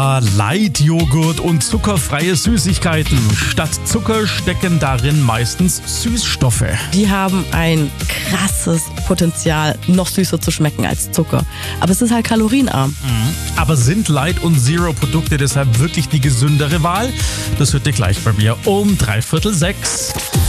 Light-Joghurt und zuckerfreie Süßigkeiten. Statt Zucker stecken darin meistens Süßstoffe. Die haben ein krasses Potenzial, noch süßer zu schmecken als Zucker. Aber es ist halt kalorienarm. Aber sind Light- und Zero-Produkte deshalb wirklich die gesündere Wahl? Das hört ihr gleich bei mir um 5:45.